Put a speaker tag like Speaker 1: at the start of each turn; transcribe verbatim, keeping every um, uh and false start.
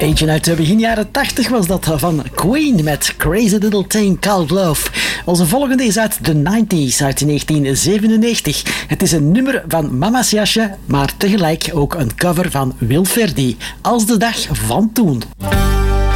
Speaker 1: Eentje uit de begin jaren tachtig was dat van Queen met Crazy Little Thing Called Love. Onze volgende is uit de nineties, uit negentien zevenennegentig. Het is een nummer van Mama's Jasje, maar tegelijk ook een cover van Wilferdi. Als de dag van toen.